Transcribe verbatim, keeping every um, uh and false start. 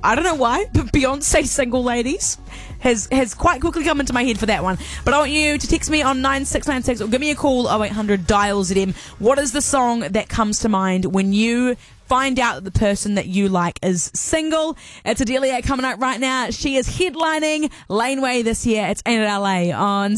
I don't know why, but Beyonce Single Ladies has has quite quickly come into my head for that one. But I want you to text me on nine six nine six or give me a call oh eight hundred dial Z M. What is the song that comes to mind when you find out that the person that you like is single? It's Adelia coming up right now. She is headlining Laneway this year. It's Ain't It L A on